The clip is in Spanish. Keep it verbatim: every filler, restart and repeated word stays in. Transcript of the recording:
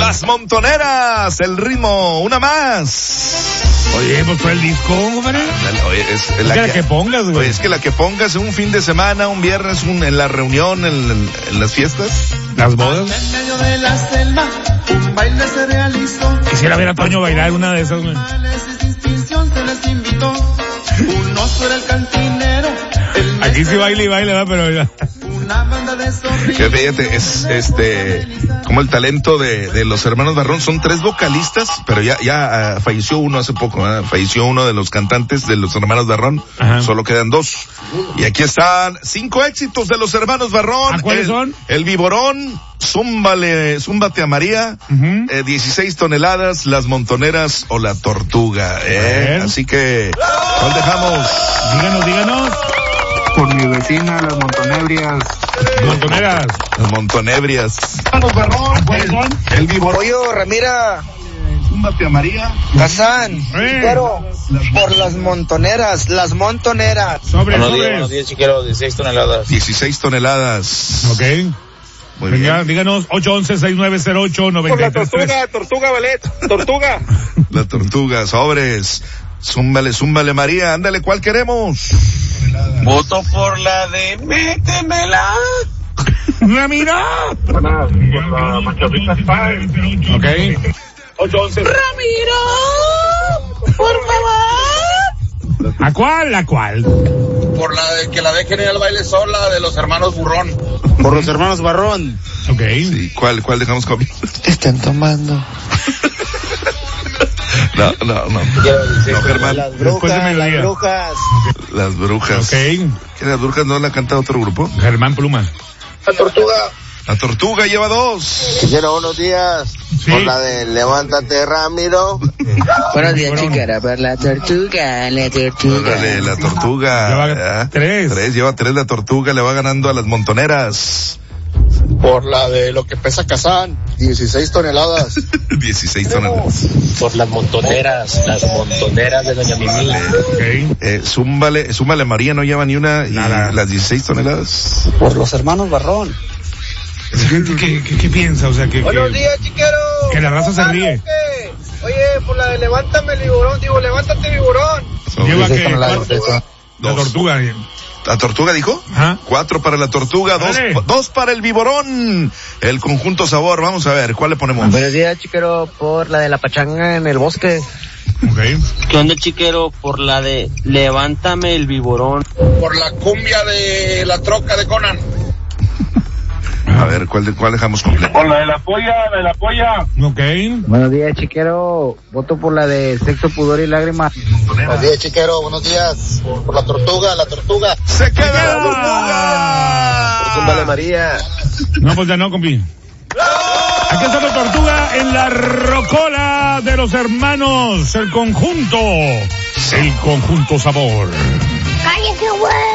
Las Montoneras, el ritmo, una más. Oye, pues fue el disco, hombre. Oye, es, es la, la, que, que pongas, güey. Oye, es que la que pongas un fin de semana, un viernes, un, en la reunión, en, en, en las fiestas. Las bodas. En medio de la selva, un baile se realizó. Quisiera ver a Toño bailar una de esas, güey. Distinción se les invitó. Un oso era el cantinero. El Aquí sí baila y baila, ¿verdad? Pero una banda de que fíjate, es este como el talento de, de los hermanos Barrón. Son tres vocalistas, pero ya ya uh, falleció uno hace poco, ¿eh? Falleció uno de los cantantes de los hermanos Barrón. Ajá. Solo quedan dos. Y aquí están cinco éxitos de los hermanos Barrón. ¿A cuáles el, son? El Viborón, Zúmbale, Zúmbate a María, uh-huh. eh, dieciséis toneladas, Las Montoneras o La Tortuga. ¿eh? Así que, ¿cuál dejamos? Díganos, díganos. Por mi vecina, Las Montonebrias. Montoneras. Las Montonebrias. Hermanos Barrón, ¿cuáles son? El Viborón. Pollo, Ramira. Zúmbate a María. Kazán. Pero por Las Montoneras, Las Montoneras. Sobre, buenos sobre. días, buenos días, chiquero, dieciséis toneladas. dieciséis toneladas. Ok. Muy Venga, bien. díganos, ocho once, sesenta y nueve cero ocho, noventa y tres. Por la tortuga, tortuga, ballet, tortuga. La Tortuga, sobres. Zúmbale, zúmbale María, ándale, ¿cuál queremos? Voto por la de métemela. ¡Ramiro! Por la Machorrita Five. Ok. ocho once. Ramiro, por favor. ¿A cuál? ¿A cuál? Por la de que la dejen ir al baile sola de los hermanos Burrón. Por los hermanos Barrón. Ok. Sí, ¿cuál, cuál dejamos con? Están tomando. No, no, no. No, Germán. Las Después de brujas, las mediodía. brujas. Las Brujas. Ok. ¿Qué las Brujas no la canta otro grupo? Germán Pluma. La tortuga. La Tortuga lleva dos. Quiero buenos días. Sí. Por la de Levántate, Ramiro. Buenos días, Bueno. chiquera. Por la tortuga, la tortuga. Órale, La Tortuga. Lleva ¿eh? tres. Tres, lleva tres La Tortuga, le va ganando a Las Montoneras. Por la de lo que pesa Kazán, dieciséis toneladas. dieciséis toneladas. Por las montoneras, las montoneras de Doña Mimi. Ok. Eh, Zúmbale, Zúmbale María no lleva ni una y Nada. las dieciséis toneladas. Por los hermanos Barrón. ¿Qué, qué, qué, qué piensa? O sea, que, Buenos que, días, chiquero. que la raza se ríe. Oye, por la de Levántame el Viborón, digo, levántate Viborón. Lleva Sobre- que cuatro. La Dos. Tortuga. ¿La Tortuga dijo? Ajá. Cuatro para La Tortuga, dos, Dale. dos para el Viborón. El conjunto sabor, vamos a ver, ¿cuál le ponemos? Buenos días, chiquero, por la de la pachanga en el bosque. Ok. ¿Qué onda, chiquero? Por la de Levántame el Viborón. Por la cumbia de la troca de Conan. A ver, ¿cuál, de, cuál dejamos completo? Por la de la polla, de la polla. Ok. Buenos días, chiquero. Voto por la de Sexo, Pudor y Lágrimas. Buenos días, chiquero, buenos días. Por la tortuga, la tortuga. ¡Se queda La Tortuga! Zúmbale María. No, pues ya no, compi. Aquí está la Tortuga en la rocola de los hermanos. El conjunto. El conjunto sabor. Cállese, güey.